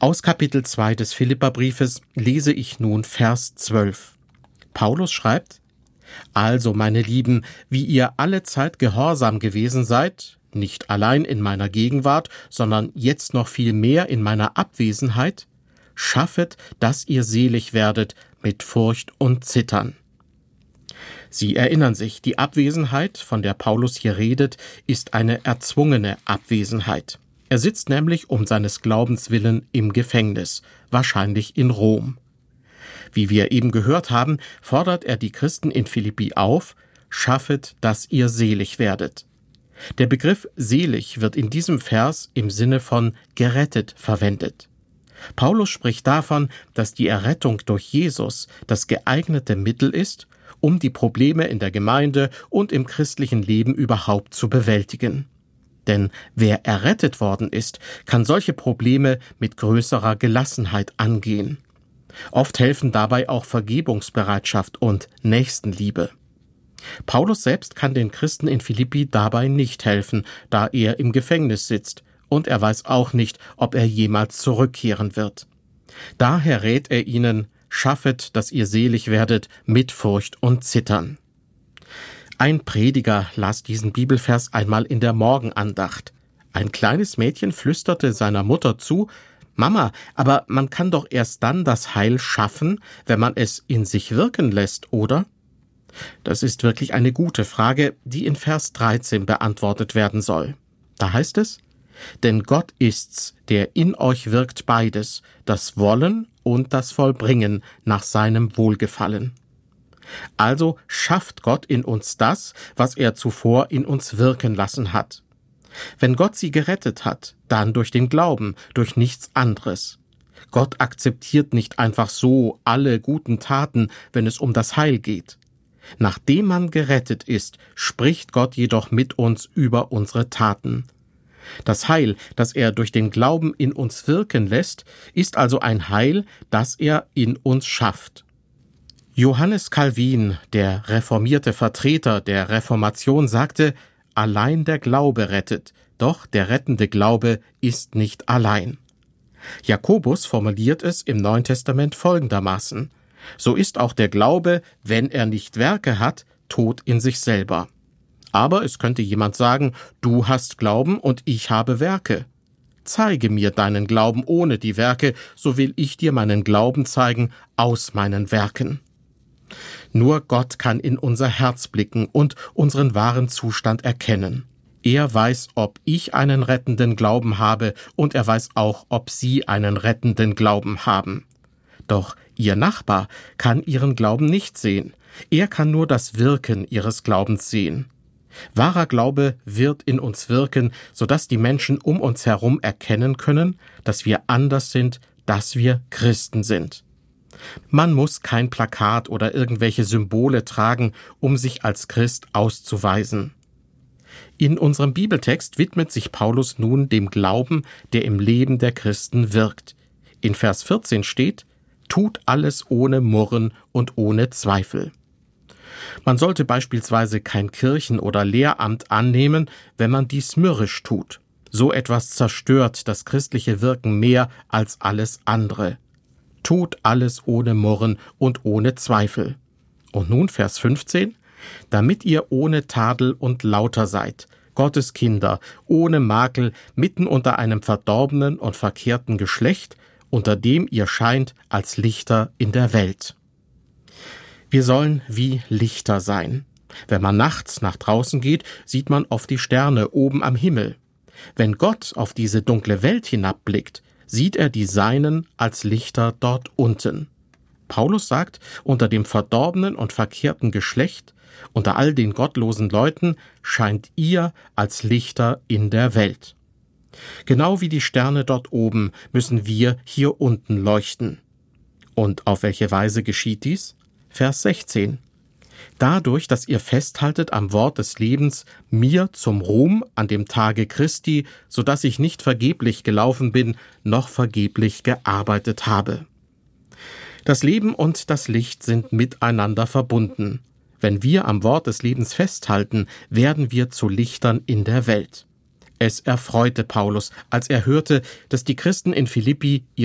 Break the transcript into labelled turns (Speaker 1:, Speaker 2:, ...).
Speaker 1: Aus Kapitel 2 des Philipperbriefes lese ich nun Vers 12. Paulus schreibt: Also, meine Lieben, wie ihr allezeit gehorsam gewesen seid, nicht allein in meiner Gegenwart, sondern jetzt noch viel mehr in meiner Abwesenheit, schaffet, dass ihr selig werdet mit Furcht und Zittern. Sie erinnern sich, die Abwesenheit, von der Paulus hier redet, ist eine erzwungene Abwesenheit. Er sitzt nämlich um seines Glaubens willen im Gefängnis, wahrscheinlich in Rom. Wie wir eben gehört haben, fordert er die Christen in Philippi auf: Schaffet, dass ihr selig werdet. Der Begriff selig wird in diesem Vers im Sinne von gerettet verwendet. Paulus spricht davon, dass die Errettung durch Jesus das geeignete Mittel ist, um die Probleme in der Gemeinde und im christlichen Leben überhaupt zu bewältigen. Denn wer errettet worden ist, kann solche Probleme mit größerer Gelassenheit angehen. Oft helfen dabei auch Vergebungsbereitschaft und Nächstenliebe. Paulus selbst kann den Christen in Philippi dabei nicht helfen, da er im Gefängnis sitzt, und er weiß auch nicht, ob er jemals zurückkehren wird. Daher rät er ihnen: Schaffet, dass ihr selig werdet mit Furcht und Zittern. Ein Prediger las diesen Bibelvers einmal in der Morgenandacht. Ein kleines Mädchen flüsterte seiner Mutter zu: Mama, aber man kann doch erst dann das Heil schaffen, wenn man es in sich wirken lässt, oder? Das ist wirklich eine gute Frage, die in Vers 13 beantwortet werden soll. Da heißt es: Denn Gott ist's, der in euch wirkt beides, das Wollen und das Vollbringen nach seinem Wohlgefallen. Also schafft Gott in uns das, was er zuvor in uns wirken lassen hat. Wenn Gott sie gerettet hat, dann durch den Glauben, durch nichts anderes. Gott akzeptiert nicht einfach so alle guten Taten, wenn es um das Heil geht. Nachdem man gerettet ist, spricht Gott jedoch mit uns über unsere Taten. Das Heil, das er durch den Glauben in uns wirken lässt, ist also ein Heil, das er in uns schafft. Johannes Calvin, der reformierte Vertreter der Reformation, sagte: Allein der Glaube rettet, doch der rettende Glaube ist nicht allein. Jakobus formuliert es im Neuen Testament folgendermaßen: So ist auch der Glaube, wenn er nicht Werke hat, tot in sich selber. Aber es könnte jemand sagen: Du hast Glauben und ich habe Werke. Zeige mir deinen Glauben ohne die Werke, so will ich dir meinen Glauben zeigen aus meinen Werken. Nur Gott kann in unser Herz blicken und unseren wahren Zustand erkennen. Er weiß, ob ich einen rettenden Glauben habe, und er weiß auch, ob Sie einen rettenden Glauben haben. Doch Ihr Nachbar kann Ihren Glauben nicht sehen. Er kann nur das Wirken Ihres Glaubens sehen. Wahrer Glaube wird in uns wirken, sodass die Menschen um uns herum erkennen können, dass wir anders sind, dass wir Christen sind. Man muss kein Plakat oder irgendwelche Symbole tragen, um sich als Christ auszuweisen. In unserem Bibeltext widmet sich Paulus nun dem Glauben, der im Leben der Christen wirkt. In Vers 14 steht: Tut alles ohne Murren und ohne Zweifel. Man sollte beispielsweise kein Kirchen- oder Lehramt annehmen, wenn man dies mürrisch tut. So etwas zerstört das christliche Wirken mehr als alles andere. Tut alles ohne Murren und ohne Zweifel. Und nun Vers 15: Damit ihr ohne Tadel und lauter seid, Gottes Kinder, ohne Makel, mitten unter einem verdorbenen und verkehrten Geschlecht, unter dem ihr scheint als Lichter in der Welt. Wir sollen wie Lichter sein. Wenn man nachts nach draußen geht, sieht man oft die Sterne oben am Himmel. Wenn Gott auf diese dunkle Welt hinabblickt, sieht er die Seinen als Lichter dort unten. Paulus sagt, unter dem verdorbenen und verkehrten Geschlecht, unter all den gottlosen Leuten, scheint ihr als Lichter in der Welt. Genau wie die Sterne dort oben müssen wir hier unten leuchten. Und auf welche Weise geschieht dies? Vers 16. Dadurch, dass ihr festhaltet am Wort des Lebens, mir zum Ruhm an dem Tage Christi, so dass ich nicht vergeblich gelaufen bin, noch vergeblich gearbeitet habe. Das Leben und das Licht sind miteinander verbunden. Wenn wir am Wort des Lebens festhalten, werden wir zu Lichtern in der Welt. Es erfreute Paulus, als er hörte, dass die Christen in Philippi